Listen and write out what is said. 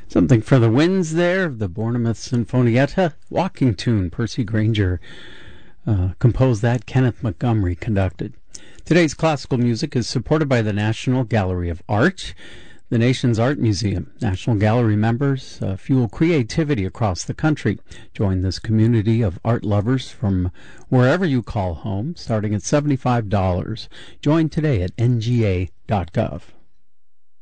Something for the winds there, the Bournemouth Sinfonietta, walking tune. Percy Grainger composed that, Kenneth Montgomery conducted. Today's classical music is supported by the National Gallery of Art, the nation's art museum. National Gallery members fuel creativity across the country. Join this community of art lovers from wherever you call home, starting at $75. Join today at nga.gov.